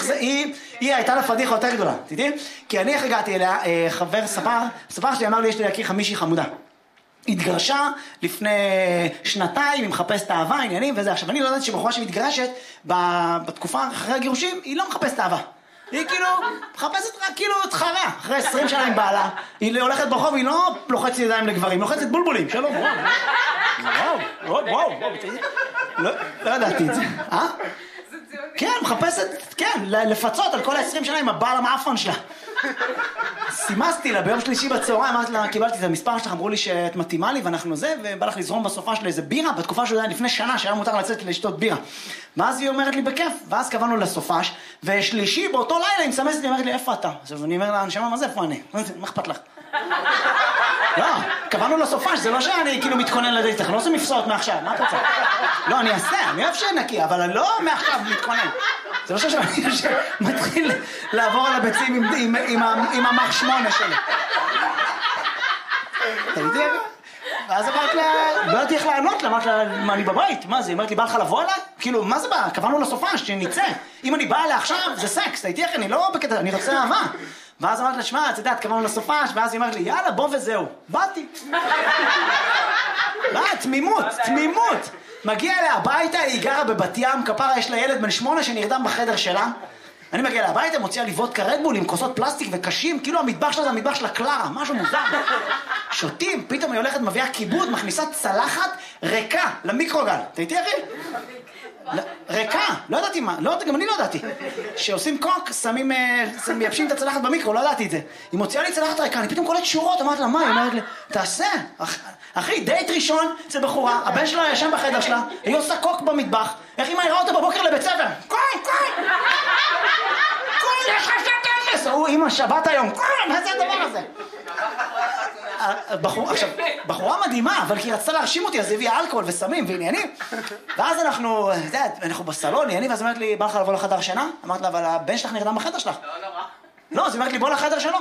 היא הייתה לה פדיחה יותר גדולה, תדעי? כי אני איך הגעתי אליה, חבר ספר שלי אמר לי, יש לי להכיר מישהי חמודה. התגרשה לפני שנתיים, היא מחפשת אהבה, עניינים וזה. עכשיו, אני לא יודעת שבחורה שמתגרשת, בתקופה אחרי הגירושים, היא לא מחפשת אהבה. היא כאילו מחפשת רק כאילו תחרה, אחרי 20 שנה עם בעלה. היא הולכת ברחוב, היא לא לוחצת ידיים לגברים, היא לוחצת בולבולים. שלום, וואו, לא ידעתי את זה. כן, מחפשת, כן, לפצות על כל ה-20 שנה עם הבעל המאפן שלה. סימסתי לה ביום שלישי בצהריים, אמרתי לה, קיבלתי את המספר שלך, אמרו לי שאת מתאימה לי ואנחנו זה, ובא לך לזרום בסופה שלה איזה בירה, בתקופה שהוא היה לפני שנה, שהיה מותר לצאת לשתות בירה. ואז היא אומרת לי בכיף, ואז קבענו לסופש, ושלישי באותו לילה היא מסמסת לי, אומרת לי, איפה אתה? עכשיו אני אומר לה, נשמה, מה זה, איפה אני? מה אכפת לך? לא, קבענו לסופש, זה לא שאני כאילו מתכונן לדייט, אנחנו לא עושים מפסעות מעכשיו, מה את רוצה? לא, אני אעשה, אני אוהב שנקי, אבל אני לא מעכשיו מתכונן. זה לא שאני מתחיל לעבור על הביצים עם המח 8 שלי. אתה יודע? ואז אמרת לה, לא יודעת איך לענות לה, אמרת לה, מה, אני בבית? מה זה? היא אמרת לי, בא לך לבוא אליי? כאילו, מה זה בא? קבענו לסופש, שנצא. אם אני באה אליה עכשיו, זה סקס, אתה איתי איך אני לא בקטע, אני רוצה אהבה. ואז אמרת לה, שמע, את יודעת, קבענו לסופש, ואז היא אמרת לי, יאללה, בוא וזהו. באתי. תמימות. מגיע אליה הביתה, היא גרה בבת ים, כפרה יש לה ילד בן 8 שנרדם בחדר שלה. אני מגיע אליה הביתה, מוציאה לי וודקה רדבול עם כוסות פלסטיק וקשים, כאילו המטבח שלה זה המטבח של הקלרה, משהו מוזר. שותים, פתאום היא הולכת, מביאה כיבוד, מכניסה צלחת ריקה למיקרוגל. אתה איתי אחי? ריקה, לא ידעתי מה, גם אני לא ידעתי. שעושים קוק, מייבשים את הצלחת במיקרו, לא ידעתי את זה. היא מוציאה לי צלחת ריקה, אני פתאום קולט שורות, אמרת לה, מה? היא אומרת לי, תעשה. אחי, דייט ראשון, זה בחורה, הבן שלה ישן בחדר שלה, היא עושה קוק במטבח, איך היא מהירה אותה בבוקר לבית ספר? קוי, יש לך שת אפס! הוא, אמא, שבת היום, מה זה הדבר הזה? עכשיו, בחורה מדהימה, אבל כי היא רצתה להרשים אותי, אז היא הביאה אלכוהול וסמים ועניינים. ואז אנחנו בסלון, עניינים, ואז אומרת לי, בא לך לבוא לחדר שינה? אמרת לה, אבל הבן שלך נרדם בחדר שלך. לא, אז היא אומרת לי, בוא לחדר שלו.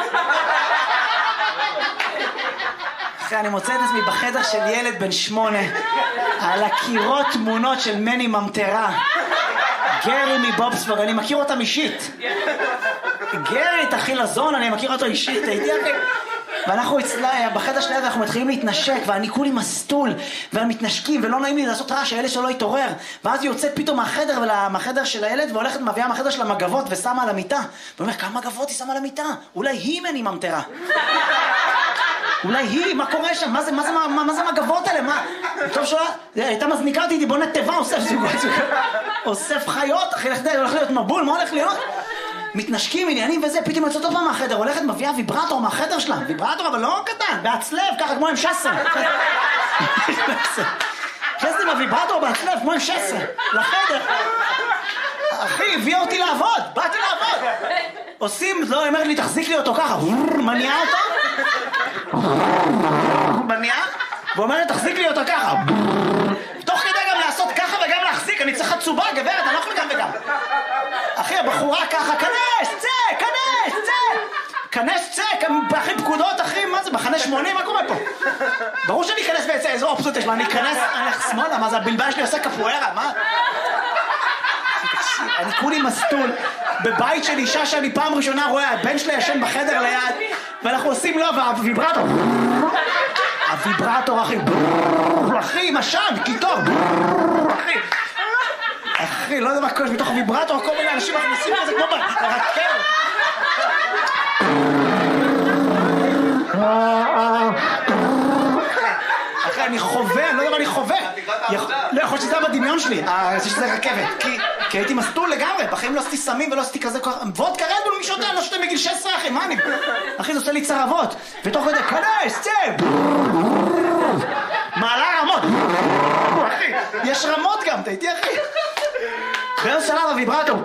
אחרי, אני מוצא את עצמי בחדר של ילד בן 8, על הקירות תמונות של מני ממטרה. גרי מבובספוג, אני מכיר אותם אישית. גרי, תחי לזון, אני מכיר אותו אישית, הייתי אחי. ואנחנו אצלה, בחדר שלנו אנחנו מתחילים להתנשק, ואני כולי מסטול, ומתנשקים, ולא נעים לי לעשות רעש, הילד שלו יתעורר. ואז היא יוצאת פתאום מהחדר של הילד, והולכת מביאה מהחדר של המגבות, ושמה על המיטה. ואומר, כמה מגבות היא שמה על המיטה? אולי היא מני ממטרה. אולי היא, מה קורה שם? מה זה מגבות האלה? מה? טוב שלה, הייתה מזניקה אותי, בוא נתיבה, אוסף זוגות, אוסף חיות, אחי, הולך להיות מבול, מה הולך להיות? מתנשקים, עניינים וזה, פתאום יוצאת עוד פעם מהחדר, הולכת מביאה ויברטור מהחדר שלה, ויברטור אבל לא קטן, בעצלב, ככה כמו עם 16. חסתי בוויברטור בעצלב, כמו עם 16, לחדר. אחי, הביאה אותי לעבוד, באתי לעבוד. עושים, לא, היא אומרת לי, תחזיק לי אותו ככה, מניעה אותו. מניעה, ואומרת, תחזיק לי אותו ככה. תוך כדי גם לעשות ככה וגם להחזיק, אני צריך חצובה, גברת, אני לא יכול גם וגם. אחי, הבחורה ככה, כנס, צא, אחי, פקודות, אחי, מה זה, בחנה 80, מה קורה פה? ברור שאני אכנס באיזה אופציות יש, מה, אני אכנס, אני אלך שמאלה, מה זה, הבלבן שלי עושה קפוארה, מה? אני כולי מסטול, בבית של אישה שאני פעם ראשונה רואה, הבן שלה ישן בחדר ליד, ואנחנו עושים לו, הוויברטור, אחי, משן, קיטור, אחי, לא יודע מה קורה, מתוך הוויברטור, כל מיני אנשים מכניסים לזה כמו ברכבת. אחי, אני חווה, לא יודע מה אני חווה. לא, יכול שזה היה בדמיון שלי, שזה רכבת. כי הייתי מסטול לגמרי, בחיים לא עשיתי סמים ולא עשיתי כזה כוח. וודקה רדבול, מי שותה, לא שותה בגיל 16, אחי, מה אני? אחי, זה עושה לי צרבות. ותוך כדי, כנס, צא! מעלה רמות. אחי, יש רמות גם, אתה איתי, אחי? באיזה שלב הוויברטור.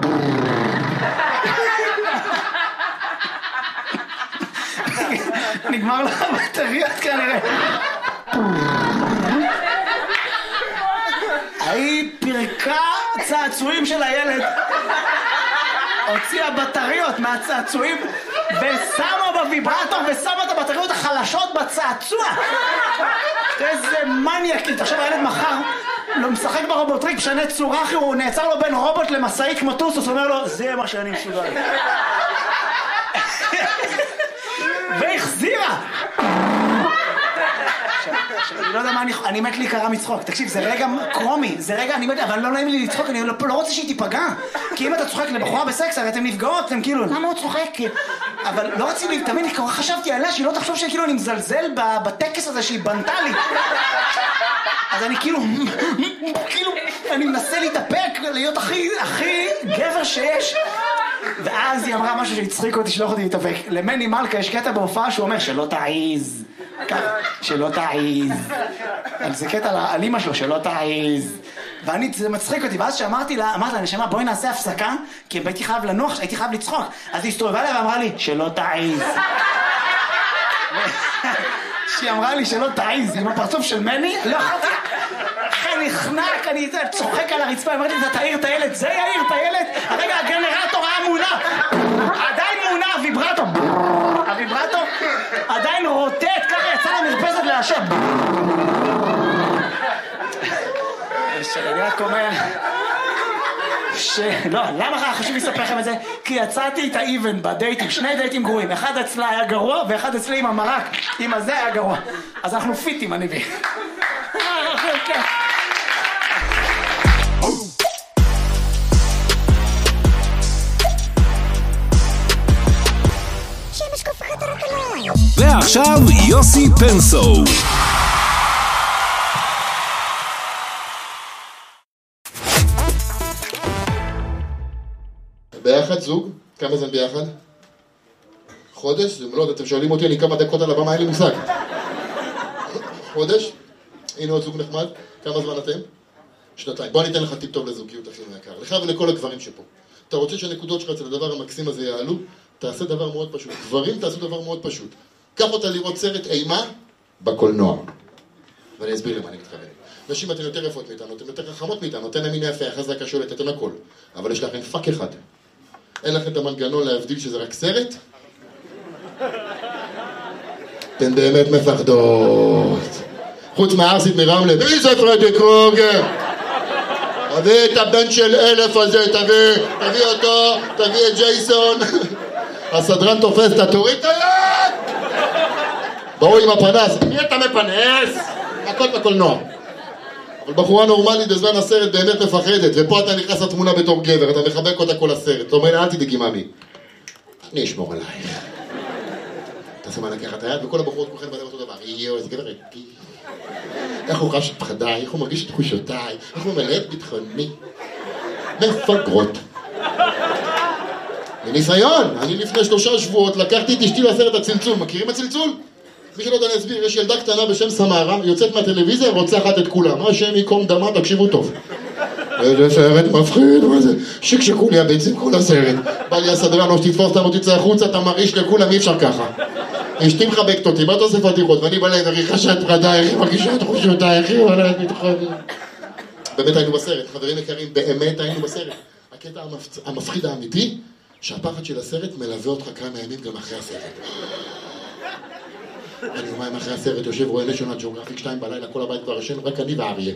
נגמר לך בטריות כנראה. היא פירקה צעצועים של הילד, הוציאה בטריות מהצעצועים ושמה בוויברטור ושמה את הבטריות החלשות בצעצוע. איזה מניאקית. עכשיו הילד מחר לא משחק ברובוטריק, משנה צורה, אחי, הוא נעצר לו בין רובוט למסעי כמו טוסוס, אומר לו, זה מה שאני מסוגל. והחזירה! אני לא יודע מה אני מת להיקרא מצחוק. תקשיב, זה רגע קרומי, זה רגע, אבל לא נעים לי לצחוק, אני לא רוצה שהיא תיפגע. כי אם אתה צוחק לבחורה בסקס, הרי אתם נפגעות, אתם כאילו, למה הוא צוחק? אבל לא רציתי, תמיד חשבתי עליה שהיא לא תחשוב שכאילו אני מזלזל בטקס הזה שהיא בנתה לי. אז אני כאילו, אני מנסה להתאפק, להיות הכי גבר שיש. ואז היא אמרה משהו שהצחיק אותי, שלא יכולתי להתאפק. למני מלכה יש קטע בהופעה שהוא אומר, שלא תעיז. שלא תעיז. זה קטע על אמא שלו, שלא תעיז. זה מצחיק אותי, ואז שאמרתי לה, נשמה, בואי נעשה הפסקה, כי הייתי חייב לנוח, הייתי חייב לצחוק. אז היא הסתובבה לה ואמרה לי, שלא תעיז. שהיא אמרה לי שלא תעיז, עם הפרצוף של מני, לא יכולתי. אחי נחנק, אני צוחק על הרצפה, אמרתי, אתה תעיר את הילד, זה יעיר את הילד. הרגע הגנרטור היה מונע, עדיין מונע, הוויברטור עדיין רוטט, ככה יצא למרפסת להשב. אני רק אומר לא, למה חשוב לספר לכם את זה? כי יצאתי איתה איבן בדייטים, 2 דייטים גרועים, אחד אצלה היה גרוע ואחד אצלי עם המרק, עם הזה היה גרוע. אז אנחנו פיטים, אני בי. ועכשיו יוסי פנסו. ביחד זוג? כמה זמן ביחד? חודש? זה לא, אתם שואלים אותי, אני כמה דקות על הבמה, אין לי מושג. חודש? הנה עוד זוג נחמד. כמה זמן אתם? 2. בוא אני אתן לך טיפ טוב לזוגיות, אחי יקר. לך ולכל הגברים שפה. אתה רוצה שהנקודות שלך אצל הדבר המקסים הזה יעלו? תעשה דבר מאוד פשוט. גברים תעשו דבר מאוד פשוט. קח אותה לראות סרט אימה בקולנוע. ואני אסביר למה אני מתכוון. נשים אתן יותר יפות מאיתנו, אתן יותר חכמות מאיתנו, אתן המיני יפה, חזקה שולט, אתן הכל. אבל יש לכם פאק אחד. אין לכם את המנגנון להבדיל שזה רק סרט? אתן באמת מפחדות. חוץ מהארסית מרמלה, מי זה פרדי קרוגר? תביא את הבן של 1000 הזה, תביא אותו, תביא את ג'ייסון. הסדרן תופס, אתה תוריד את היד! באו עם הפנס, מי אתה מפנס? מכות בקולנוע. אבל בחורה נורמלית בזמן הסרט באמת מפחדת, ופה אתה נכנס לתמונה בתור גבר, אתה מחבק אותה כל הסרט. אתה אומר לה, אל תדאגי ממי. אני אשמור עלייך. תעשה מה לקחת את היד, וכל הבחורות כולכן בדם אותו דבר. יואו, איזה גבר איתי. איך הוא חש את פחדיי, איך הוא מרגיש את תחושותיי, איך הוא מלא את ביטחוני. מפגרות. מניסיון, אני לפני 3 שבועות לקחתי את אשתי לסרט הצלצול. מכירים הצלצול? מי שלא יודע להסביר, יש ילדה קטנה בשם סמרה, יוצאת מהטלוויזיה, רוצחת את כולם. מה השם יקום דמה, תקשיבו טוב. איזה סרט מפחיד, מה זה? שקשקו לי הביצים כל הסרט. בא לי הסדרן, או שתתפוס אותם או תצא החוצה, אתה מרעיש לכולם, אי אפשר ככה. אשתי מחבקת אותי, מה אתה עושה פתיחות? ואני בלב, אני חשה את פחדיי, איך היא מרגישה את תחושותיי, איך היא מלא את ביטחוני. באמת היינו בסרט, חברים יקרים, באמת היינו בסרט. הקטע המפחיד האמיתי, שהפחד של הסרט מלווה אותך כמה ימים גם אחרי הסרט. אני יומיים אחרי הסרט יושב רואה נשיונל ג'אוגרפיק 2 בלילה, כל הבית כבר ישן, רק אני ואריה.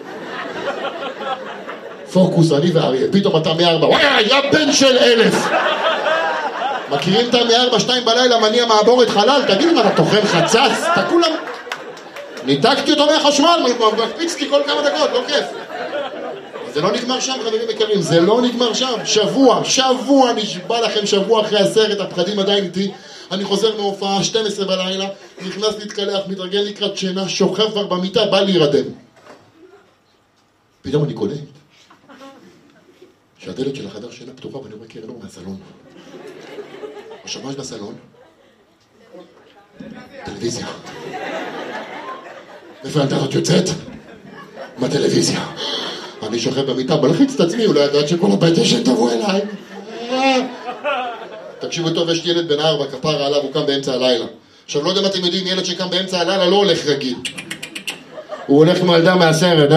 פוקוס, אני ואריה, פתאום אתה מ4, וואי, יא בן של 1000! מכירים את מ4, 2 בלילה, מניע מעבורת חלל, תגיד אם אתה תוכל חצץ, אתה כולם... ניתקתי אותו מהחשמל, מקפיצתי כל כמה דקות, לא כיף. זה לא נגמר שם, חברים יקרים, זה לא נגמר שם. שבוע, נשבע לכם, שבוע אחרי הסרט, הפחדים עדיין איתי. אני חוזר מהופעה, 12 בלילה, נכנס להתקלח, מתרגל לקראת שינה, שוכב כבר במיטה, בא להירדם. פתאום אני קולט שהדלת של החדר שינה פתוחה ואני רואה קרן אור מהסלון. עכשיו מה יש בסלון? טלוויזיה. איפה הילדה הזאת יוצאת? מהטלוויזיה. אני שוכב במיטה, בלחיץ את עצמי, אולי ידעת שכל הבית ישן תבוא אליי. תקשיבו טוב, יש ילד בן 4, כפרה עליו, הוא קם באמצע הלילה. עכשיו, לא יודע מה אתם יודעים, ילד שקם באמצע הלילה לא הולך רגיל. הוא הולך כמו ילדה מהסרט.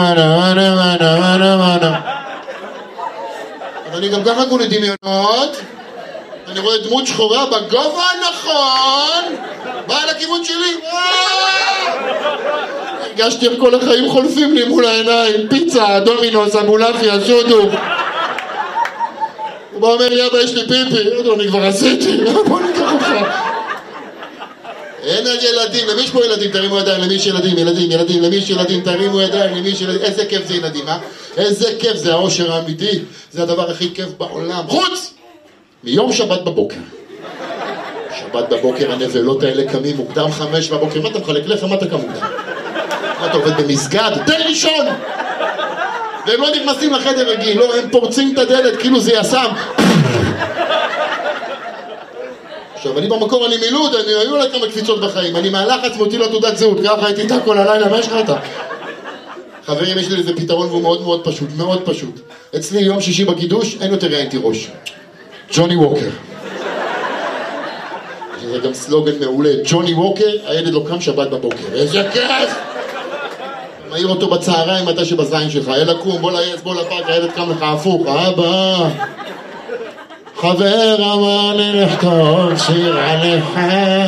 אבל אני גם ככה כולי דמיונות. אני רואה דמות שחורה בגובה הנכון. באה לכיוון שלי. הגשתי איך כל החיים חולפים לי מול העיניים, פיצה, דומינוס, אמולפיה, שודו. הוא בא אומר לי, אבא, יש לי פיפי. אני כבר עשיתי, בוא ניקח אותך. אין על ילדים, למי יש פה ילדים? תרימו ידיים, למי יש ילדים, ילדים, למי יש ילדים, תרימו ידיים, למי יש ילדים. איזה כיף זה ילדים, איזה כיף זה, האושר האמיתי. זה הדבר הכי כיף בעולם. חוץ מיום שבת בבוקר. שבת בבוקר הנבלות האלה קמים מוקדם 5 בבוקר. מה אתה מחלק לך? מה אתה קם מוקדם? מה אתה עובד במסגד? תן לישון! והם לא נכנסים לחדר רגיל, לא, הם פורצים את הדלת כאילו זה יסם. עכשיו, אני במקור, אני מילוד, היו לה כמה קפיצות בחיים, אני מהלחץ מוציא לו תעודת זהות, ככה הייתי איתה כל הלילה, מה יש לך איתה? חברים, יש לי איזה פתרון והוא מאוד מאוד פשוט, מאוד פשוט. אצלי יום שישי בקידוש, אין יותר ראיינתי ראש. ג'וני ווקר. זה גם סלוגן מעולה, ג'וני ווקר, הילד לא קם שבת בבוקר. איזה כיף! מעיר אותו בצהריים, מתי שבזין שלך, אלה קום, בוא לעץ, בוא לפארק, הילד קם לך הפוך, אבא. חבר אמר לי לכתוב שיר עליך